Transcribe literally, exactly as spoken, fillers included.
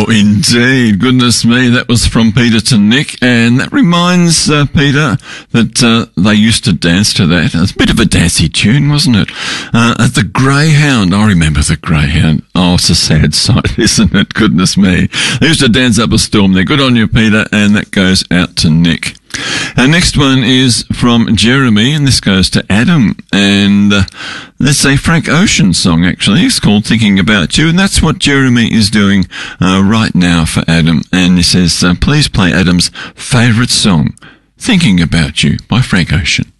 indeed. Goodness me, that was from Peter to Nick, and that reminds uh, Peter that uh, they used to dance to that. It was a bit of a dancey tune, wasn't it? Uh, at the Greyhound. I remember the Greyhound. Oh, it's a sad sight, isn't it? Goodness me. They used to dance up a storm there. Good on you, Peter, and that goes out to Nick. Our next one is from Jeremy, and this goes to Adam, and uh, that's a Frank Ocean song, actually. It's called Thinking About You, and that's what Jeremy is doing uh, right now for Adam, and he says, uh, please play Adam's favourite song, Thinking About You by Frank Ocean.